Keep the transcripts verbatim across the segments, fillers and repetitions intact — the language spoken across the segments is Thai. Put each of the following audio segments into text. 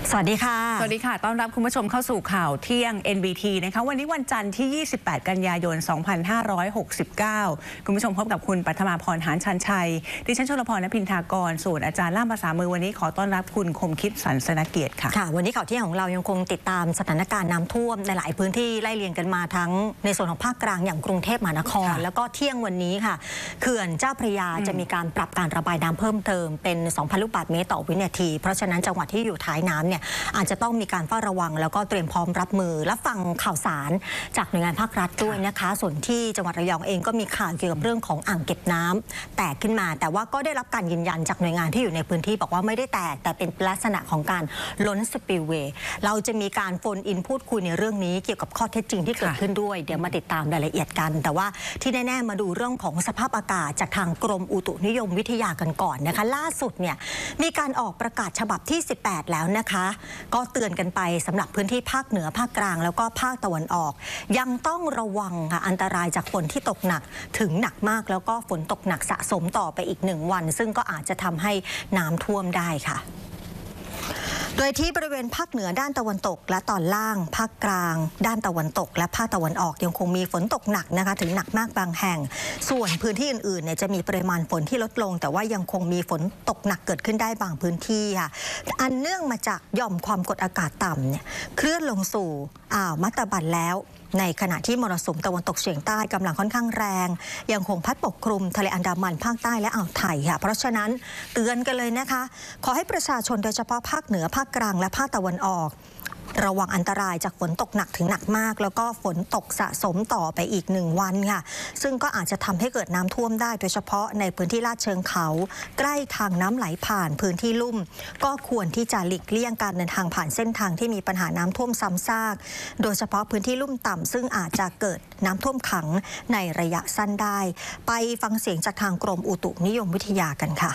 สวัสดีค่ะสวัสดีค่ะต้อนรับคุณผู้ชมเข้าสู่ข่าวเที่ยง เอ็น บี ที นะคะวันนี้วันจันทร์ที่ยี่สิบแปดกันยายนสองพันห้าร้อยหกสิบเก้าคุณผู้ชมพบกับคุณปัทมาพรหานชันชัยดิฉันชลพรณพินทากรส่วนอาจารย์ล่ามภาษามือวันนี้ขอต้อนรับคุณคมคิดสันสนเกียรติค่ะค่ะวันนี้ข่าวเที่ยงของเรายังคงติดตามสถานการณ์น้ำท่วมในหลายพื้นที่ไล่เรียงกันมาทั้งในส่วนของภาคกลางอย่างกรุงเทพมหานครแล้วก็เที่ยงวันนี้ค่ะเขื่อนเจ้าพระยาจะมีการปรับการระบายน้ำเพิ่มเติมเป็น สองพัน ลูกบาศก์เมตรต่อวินาทีเพราะฉะนั้นจังหวัดที่อยู่ท้ายน้ำเนี่ยอาจจะต้องมีการเฝ้าระวังแล้วก็เตรียมพร้อมรับมือรับฟังข่าวสารจากหน่วยงานภาครัฐด้วยนะคะส่วนที่จังหวัดระยองเองก็มีข่าวเกี่ยวกับเรื่องของอ่างเก็บน้ำแตกขึ้นมาแต่ว่าก็ได้รับการยืนยันจากหน่วยงานที่อยู่ในพื้นที่บอกว่าไม่ได้แตกแต่เป็นลักษณะของการล้นสปิลเวย์เราจะมีการโฟนอินพูดคุยในเรื่องนี้เกี่ยวกับข้อเท็จจริงที่เกิดขึ้นด้วยเดี๋ยวมาติดตามรายละเอียดกันแต่ว่าที่แน่ๆมาดูเรื่องของสภาพอากาศจากทางกรมอุตุนิยมวิทยากันก่อนนะคะล่าสุดเนี่ยมีการออกประกาศฉบับที่สิบแปดแล้วนะคะก็เตือนกันไปสำหรับพื้นที่ภาคเหนือภาคกลางแล้วก็ภาคตะวันออกยังต้องระวังค่ะอันตรายจากฝนที่ตกหนักถึงหนักมากแล้วก็ฝนตกหนักสะสมต่อไปอีกหนึ่งวันซึ่งก็อาจจะทำให้น้ำท่วมได้ค่ะโดยที่บริเวณภาคเหนือด้านตะวันตกและตอนล่างภาคกลางด้านตะวันตกและภาคตะวันออกยังคงมีฝนตกหนักนะคะถึงหนักมากบางแห่งส่วนพื้นที่อื่นๆเนี่ยจะมีปริมาณฝนที่ลดลงแต่ว่ายังคงมีฝนตกหนักเกิดขึ้นได้บางพื้นที่ค่ะอันเนื่องมาจากหย่อมความกดอากาศต่ำเนี่ยเคลื่อนลงสู่อ่าวมัตตบันแล้วในขณะที่มรสุมตะวันตกเฉียงใต้กำลังค่อนข้างแรงยังคงพัดปกคลุมทะเลอันดามันภาคใต้และอ่าวไทยค่ะเพราะฉะนั้นเตือนกันเลยนะคะขอให้ประชาชนโดยเฉพาะภาคเหนือภาคกลางและภาคตะวันออกระวังอันตรายจากฝนตกหนักถึงหนักมากแล้วก็ฝนตกสะสมต่อไปอีกหนึ่งวันค่ะซึ่งก็อาจจะทำให้เกิดน้ำท่วมได้โดยเฉพาะในพื้นที่ลาดเชิงเขาใกล้ทางน้ำไหลผ่านพื้นที่ลุ่มก็ควรที่จะหลีกเลี่ยงการเดินทางผ่านเส้นทางที่มีปัญหาน้ำท่วมซ้ำซากโดยเฉพาะพื้นที่ลุ่มต่ำซึ่งอาจจะเกิดน้ำท่วมขังในระยะสั้นได้ไปฟังเสียงจากทางกรมอุตุนิยมวิทยากันค่ะ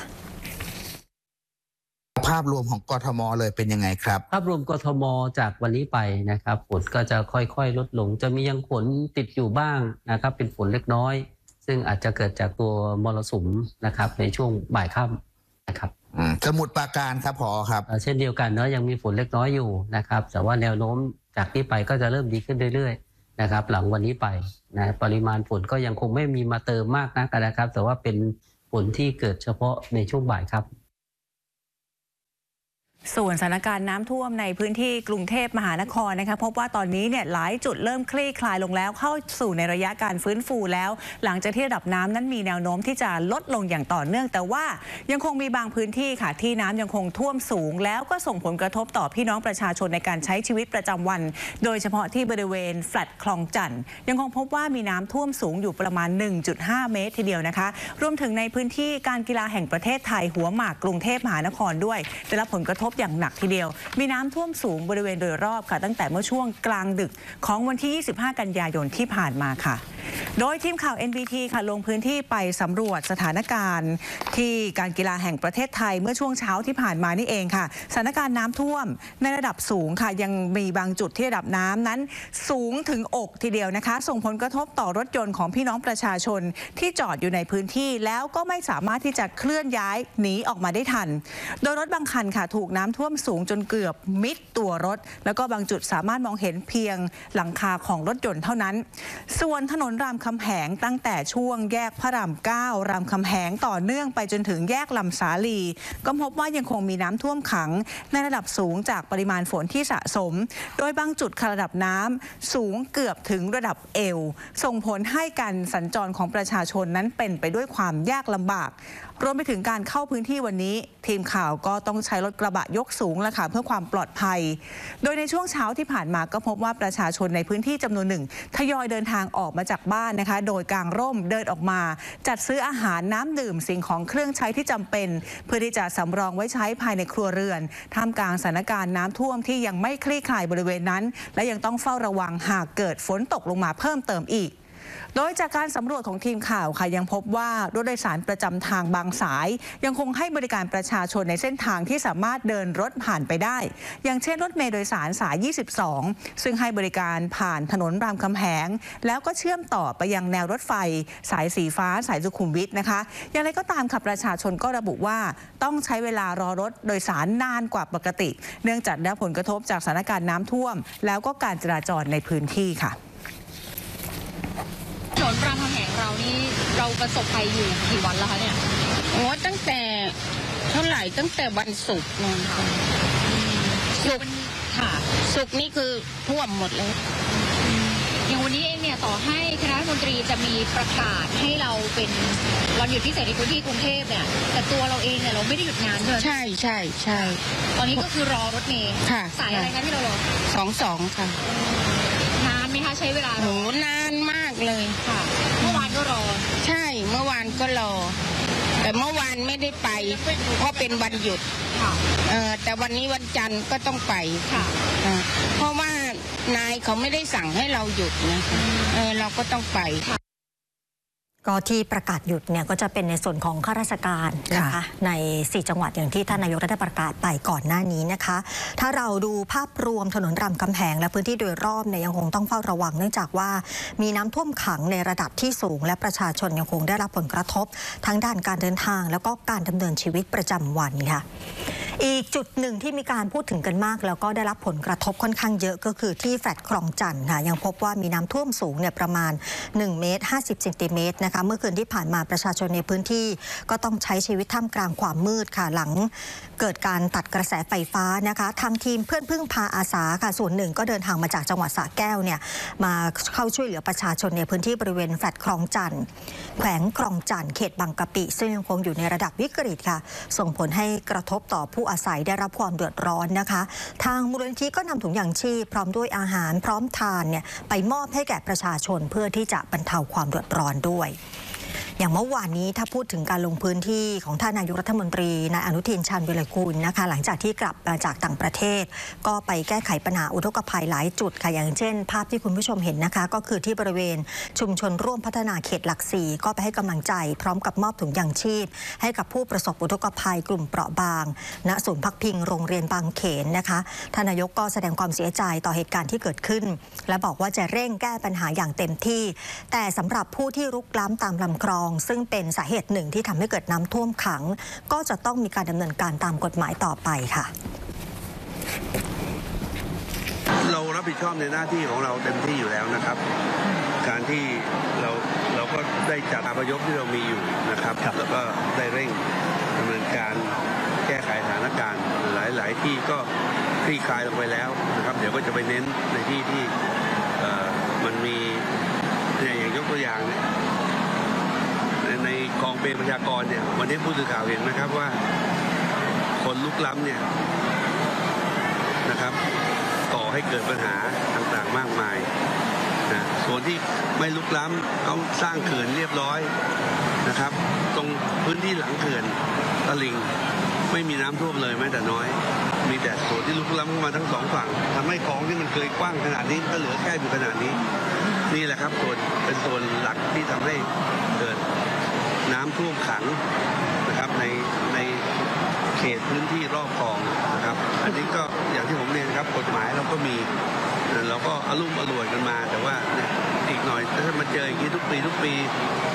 ภาพรวมของกทมเลยเป็นยังไงครับภาพรวมกทมจากวันนี้ไปนะครับฝนก็จะค่อยๆลดลงจะมียังฝนติดอยู่บ้างนะครับเป็นฝนเล็กน้อยซึ่งอาจจะเกิดจากตัวมรสุมนะครับในช่วงบ่ายค่ำนะครับสมุทรปราการครับพอครับเช่นเดียวกันเนาะยังมีฝนเล็กน้อยอยู่นะครับแต่ว่าแนวโน้มจากนี้ไปก็จะเริ่มดีขึ้นเรื่อยๆนะครับหลังวันนี้ไปนะปริมาณฝนก็ยังคงไม่มีมาเติมมากนักนะครับแต่ว่าเป็นฝนที่เกิดเฉพาะในช่วงบ่ายครับส่วนสถานการณ์น้ำท่วมในพื้นที่กรุงเทพมหานครนะคะพบว่าตอนนี้เนี่ยหลายจุดเริ่มคลี่คลายลงแล้วเข้าสู่ในระยะการฟื้นฟูแล้วหลังจากที่ระดับน้ำนั้นมีแนวโน้มที่จะลดลงอย่างต่อเนื่องแต่ว่ายังคงมีบางพื้นที่ค่ะที่น้ำยังคงท่วมสูงแล้วก็ส่งผลกระทบต่อพี่น้องประชาชนในการใช้ชีวิตประจำวันโดยเฉพาะที่บริเวณแฟลตคลองจันทร์ยังคงพบว่ามีน้ำท่วมสูงอยู่ประมาณ หนึ่งจุดห้า เมตรทีเดียวนะคะรวมถึงในพื้นที่การกีฬาแห่งประเทศไทยหัวหมากกรุงเทพมหานครด้วยได้รับผลกระทบอย่างหนักทีเดียวมีน้ำท่วมสูงบริเวณโดยรอบค่ะตั้งแต่เมื่อช่วงกลางดึกของวันที่ยี่สิบห้ากันยายนที่ผ่านมาค่ะโดยทีมข่าว เอ็น บี ที ค่ะลงพื้นที่ไปสำรวจสถานการณ์ที่การกีฬาแห่งประเทศไทยเมื่อช่วงเช้าที่ผ่านมานี่เองค่ะสถานการณ์น้ำท่วมในระดับสูงค่ะยังมีบางจุดที่ระดับน้ำนั้นสูงถึงอกทีเดียวนะคะส่งผลกระทบต่อรถยนต์ของพี่น้องประชาชนที่จอดอยู่ในพื้นที่แล้วก็ไม่สามารถที่จะเคลื่อนย้ายหนีออกมาได้ทันโดยรถบางคันค่ะถูกน้ำท่วมสูงจนเกือบมิดตัวรถแล้วก็บางจุดสามารถมองเห็นเพียงหลังคาของรถยนต์เท่านั้นส่วนถนนรามคำแหงตั้งแต่ช่วงแยกพระรามเก้ารามคำแหงต่อเนื่องไปจนถึงแยกลำสาลีก็พบว่ายังคงมีน้ำท่วมขังในระดับสูงจากปริมาณฝนที่สะสมโดยบางจุดระดับน้ำสูงเกือบถึงระดับเอวส่งผลให้การสัญจรของประชาชนนั้นเป็นไปด้วยความยากลำบากรวมไปถึงการเข้าพื้นที่วันนี้ทีมข่าวก็ต้องใช้รถกระบะยกสูงแล้วค่ะเพื่อความปลอดภัยโดยในช่วงเช้าที่ผ่านมาก็พบว่าประชาชนในพื้นที่จำนวนหนึ่งทยอยเดินทางออกมาจากบ้านนะคะโดยกางร่มเดินออกมาจัดซื้ออาหารน้ำดื่มสิ่งของเครื่องใช้ที่จำเป็นเพื่อที่จะสำรองไว้ใช้ภายในครัวเรือนท่ามกลางสถานการณ์น้ำท่วมที่ยังไม่คลี่คลายบริเวณนั้นและยังต้องเฝ้าระวังหากเกิดฝนตกลงมาเพิ่มเติมอีกโดยจากการสำรวจของทีมข่าวค่ะยังพบว่ารถโดยสารประจำทางบางสายยังคงให้บริการประชาชนในเส้นทางที่สามารถเดินรถผ่านไปได้อย่างเช่นรถเมล์โดยสารสายยี่สิบสองซึ่งให้บริการผ่านถนนรามคำแหงแล้วก็เชื่อมต่อไปยังแนวรถไฟสายสีฟ้าสายสุขุมวิทนะคะอย่างไรก็ตามค่ะประชาชนก็ระบุว่าต้องใช้เวลารอรถโดยสารนานกว่าปกติเนื่องจากได้ผลกระทบจากสถานการณ์น้ำท่วมแล้วก็การจราจรในพื้นที่ค่ะถนนรามคำแหงเรานี่เราประสบภัยอยู่กี่วันแล้วคะเนี่ยโอ้ตั้งแต่เท่าไหร่ตั้งแต่วันศุกร์นู่นค่ะศุกร์ค่ะศุกร์นี่คือท่วมหมดเลยอย่างวันนี้เองเนี่ยต่อให้คณะรัฐมนตรีจะมีประกาศให้เราเป็นวันหยุดพิเศษในพื้นที่กรุงเทพเนี่ยแต่ตัวเราเองเนี่ยเราไม่ได้หยุดงานเลยใช่ใช่ใช่ตอนนี้ก็คือรอรถเมล์สายอะไรคะที่เรารอสองสองค่ะนานไหมคะใช้เวลาโหนานมากเลยค่ะเมื่อวานก็รอใช่เมื่อวานก็รอแต่เมื่อวานไม่ได้ไปเพราะเป็นวันหยุดเออแต่วันนี้วันจันทร์ก็ต้องไปค่ะเพราะว่านายเขาไม่ได้สั่งให้เราหยุดนะเออเราก็ต้องไปก็ที่ประกาศหยุดเนี่ยก็จะเป็นในส่วนของข้าราชการนะคะในสี่จังหวัดอย่างที่ท่านนายกได้ประกาศไปก่อนหน้านี้นะคะถ้าเราดูภาพรวมถนนรามคำแหงและพื้นที่โดยรอบเนี่ยยังคงต้องเฝ้าระวังเนื่องจากว่ามีน้ำท่วมขังในระดับที่สูงและประชาชนยังคงได้รับผลกระทบทั้งด้านการเดินทางแล้วก็การดำเนินชีวิตประจำวันค่ะอีกจุดหนึ่งที่มีการพูดถึงกันมากแล้วก็ได้รับผลกระทบค่อนข้างเยอะก็คือที่แฟลตคลองจันทร์ค่ะยังพบว่ามีน้ำท่วมสูงเนี่ยประมาณหนึ่งเมตรห้าสิบเซนติเมตรนะคะเมื่อคืนที่ผ่านมาประชาชนในพื้นที่ก็ต้องใช้ชีวิตท่ามกลางความมืดค่ะหลังเกิดการตัดกระแสไฟฟ้านะคะทางทีมเพื่อนพึ่งพาอาสาค่ะส่วนหนึ่งก็เดินทางมาจากจังหวัดสระแก้วเนี่ยมาเข้าช่วยเหลือประชาชนในพื้นที่บริเวณแฟลตคลองจันทร์แขวงคลองจันทร์เขตบางกะปิซึ่งยังคงอยู่ในระดับวิกฤตค่ะส่งผลให้กระทบต่อผู้อาศัยได้รับความเดือดร้อนนะคะทางมูลนิธิก็นำถุงยางชีพพร้อมด้วยอาหารพร้อมทานเนี่ยไปมอบให้แก่ประชาชนเพื่อที่จะบรรเทาความเดือดร้อนด้วยอย่างเมื่อวานนี้ถ้าพูดถึงการลงพื้นที่ของท่านนายกรัฐมนตรีนายอนุทินชาญวิรากูลนะคะหลังจากที่กลับมาจากต่างประเทศก็ไปแก้ไขปัญหาอุทกภัยหลายจุดค่ะอย่างเช่นภาพที่คุณผู้ชมเห็นนะคะก็คือที่บริเวณชุมชนร่วมพัฒนาเขตหลักสี่ก็ไปให้กำลังใจพร้อมกับมอบถุงยางชีพให้กับผู้ประสบอุทกภัยกลุ่มเปราะบางณศูนย์พักพิงโรงเรียนบางเขนนะคะท่านนายกก็แสดงความเสียใจต่อเหตุการณ์ที่เกิดขึ้นและบอกว่าจะเร่งแก้ปัญหาอย่างเต็มที่แต่สำหรับผู้ที่รุกล้ำตามลำคลองซึ่งเป็นสาเหตุหนึ่งที่ทำให้เกิดน้ำท่วมขังก็จะต้องมีการดำเนินการตามกฎหมายต่อไปค่ะเรารับผิดชอบในหน้าที่ของเราเต็มที่อยู่แล้วนะครับการที่เราเราก็ได้จัดอพยพที่เรามีอยู่นะครับแล้วก็ได้เร่งดำเนินการแก้ไขสถานการณ์หลายๆที่ก็คลี่คลายลงไปแล้วนะครับเดี๋ยวก็จะไปเน้นในที่ที่มันมีอย่างยกตัวอย่างในกองเปรประชากรเนี่ยวันนี้ผู้สื่อข่าวเห็นนะครับว่าคนลุกล้ำเนี่ยนะครับก่อให้เกิดปัญหาต่างๆมากมายนะส่วนที่ไม่ลุกล้ำเขาสร้างเขื่อนเรียบร้อยนะครับตรงพื้นที่หลังเขื่อนตลิ่งไม่มีน้ำท่วมเลยแม้แต่น้อยมีแต่ส่วนที่ลุกล้ำเข้ามาทั้งสองฝั่งทำให้คลองที่มันเคยกว้างขนาดนี้ก็เหลือแค่อยู่ขนาดนี้นี่แหละครับส่วนเป็นส่วนหลักที่ทำให้เกิดน้ำท่วมขังนะครับในในเขตพื้นที่รอบคลองนะครับอันนี้ก็อย่างที่ผมเรียนครับกฎหมายเราก็มีเราก็อารมณ์อร่วยกันมาแต่ว่าอีกหน่อยถ้ามาเจออย่างนี้ทุกปีทุกปี